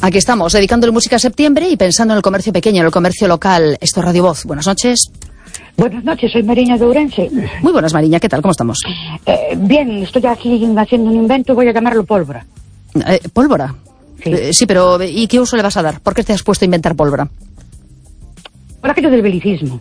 Aquí estamos, dedicándole música a septiembre y pensando en el comercio pequeño, en el comercio local. Esto es Radio Voz. Buenas noches. Buenas noches, soy Mariña de Ourense. Muy buenas, Mariña, ¿qué tal? ¿Cómo estamos? Bien, estoy aquí haciendo un invento, voy a llamarlo pólvora. ¿Pólvora? Sí. Sí, pero ¿y qué uso le vas a dar? ¿Por qué te has puesto a inventar pólvora? Por aquello del belicismo.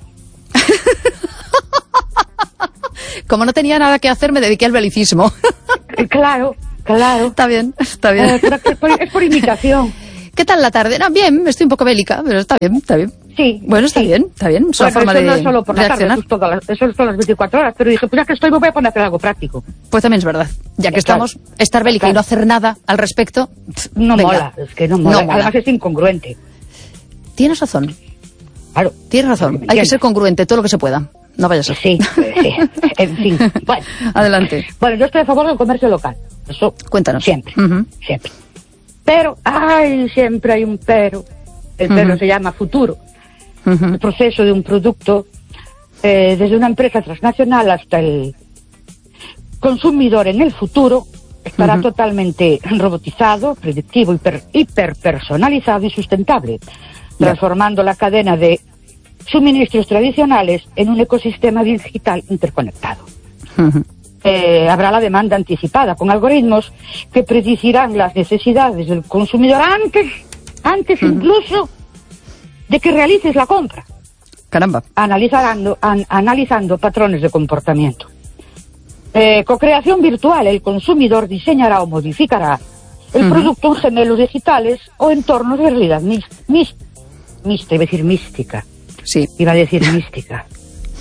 Como no tenía nada que hacer, me dediqué al belicismo. Claro. Está bien. Es por imitación. ¿Qué tal la tarde? No, bien, estoy un poco bélica, pero está bien. Sí. Bueno, está bien. Es una forma eso de no es solo por la tarde, reaccionar. eso es todas las 24 horas, pero dije, pues ya que estoy, me voy a poner a hacer algo práctico. Pues también es verdad. Ya que Claro. estamos, estar bélica y no hacer nada al respecto, No venga. mola, es que no mola. No mola. Además es incongruente. Tienes razón. Claro. Tienes razón. Hay que ser congruente todo lo que se pueda. No vayas a ser. Sí. En fin. Bueno. Adelante. Bueno, yo estoy a favor del comercio local. Eso. Cuéntanos. Siempre. Ujú. Siempre. Pero, siempre hay un pero. El pero se llama futuro. El proceso de un producto, desde una empresa transnacional hasta el consumidor en el futuro, estará totalmente robotizado, predictivo, hiperpersonalizado y sustentable, transformando la cadena de suministros tradicionales en un ecosistema digital interconectado. Habrá la demanda anticipada con algoritmos que predecirán las necesidades del consumidor antes incluso de que realices la compra. Caramba. Analizando patrones de comportamiento. Co-creación virtual. El consumidor diseñará o modificará el producto en gemelos digitales o entornos de realidad mística. Sí. Iba a decir mística.